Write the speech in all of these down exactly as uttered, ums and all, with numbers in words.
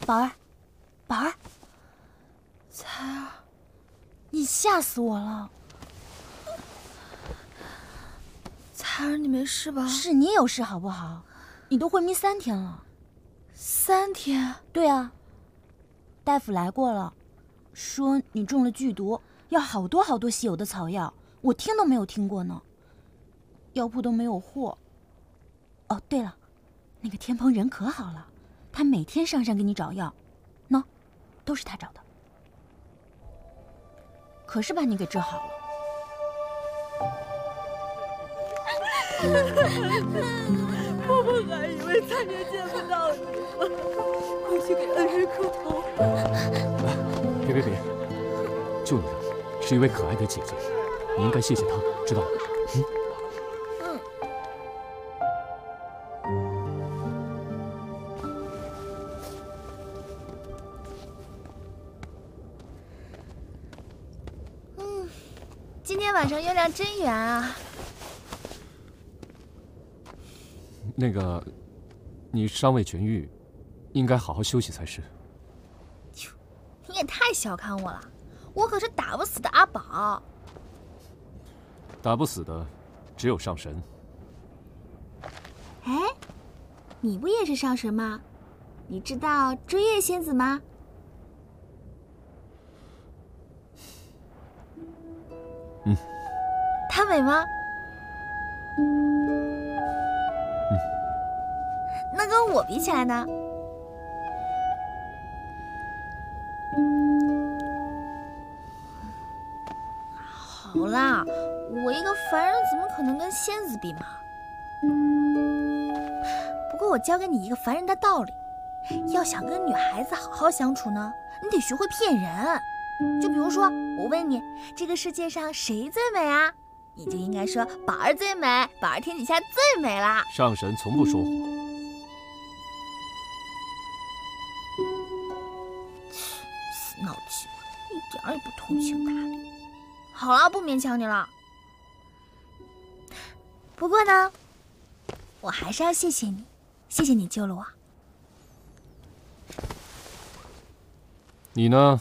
宝儿，宝儿，才儿，你吓死我了！才儿，你没事吧？是你有事好不好？你都昏迷三天了。三天？对啊，大夫来过了，说你中了剧毒，要好多好多稀有的草药，我听都没有听过呢。药铺都没有货。哦，对了，那个天蓬人可好了，他每天上山给你找药，喏，都是他找的，可是把你给治好了。 婆婆还以为再也见不到你了，回去给恩师磕头。 别别别，救你的是一位可爱的姐姐，你应该谢谢她，知道吗？嗯。 嗯，今天晚上月亮真圆啊。 那个，你尚未痊愈，应该好好休息才是。 你也太小看我了，我可是打不死的阿宝。 打不死的，只有上神。 哎，你不也是上神吗？你知道追月仙子吗？ 嗯。 她美吗？那跟我比起来呢？好啦，我一个凡人怎么可能跟仙子比嘛？不过我教给你一个凡人的道理，要想跟女孩子好好相处呢，你得学会骗人。就比如说，我问你，这个世界上谁最美啊？你就应该说宝儿最美，宝儿天底下最美啦。 上神从不说谎。 闹气，一点也不通情达理。好了，不勉强你了。不过呢，我还是要谢谢你，谢谢你救了我。 你呢，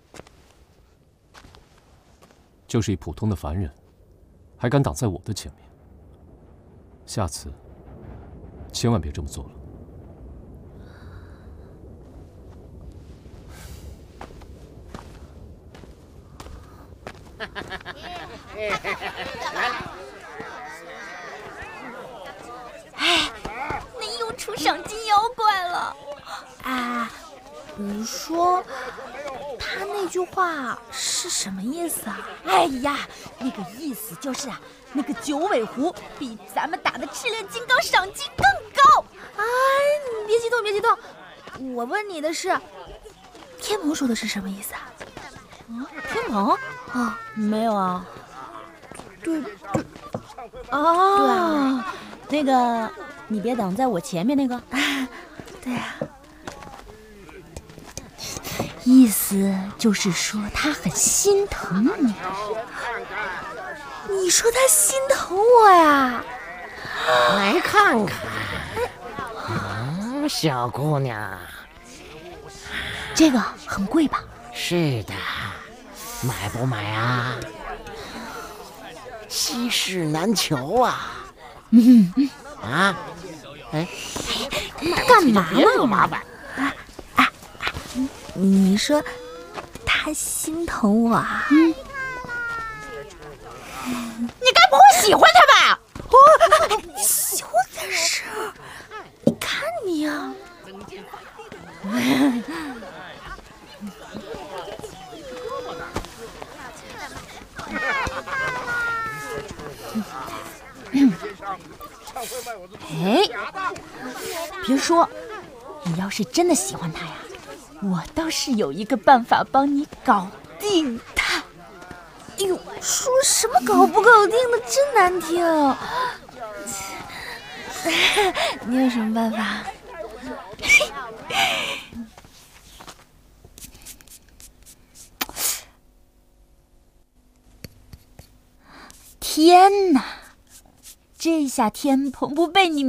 就是一普通的凡人，还敢挡在我的前面。下次千万别这么做了。 哎，那又出赏金妖怪了。哎，你说他那句话是什么意思啊？哎呀，那个意思就是啊，那个九尾狐比咱们打的赤炼金刚赏金更高。哎，你别激动，别激动。我问你的是，天蓬说的是什么意思啊？啊，天蓬？啊，没有啊。对对，哦，对啊，那个你别挡在我前面那个。对啊，意思就是说他很心疼你。你说他心疼我呀？ 来看看，嗯，小姑娘， 这个很贵吧？ 是的，买不买啊？稀世难求啊！ 嗯啊，哎， 干嘛呢？ 别麻烦。 啊啊！你说他心疼我啊？嗯，你该不会喜欢他吧？哦，小点声，你看你呀！哎，别说，你要是真的喜欢他呀，我倒是有一个办法帮你搞定他。哎呦，说什么搞不搞定的，真难听。你有什么办法？天哪，这下天蓬不被你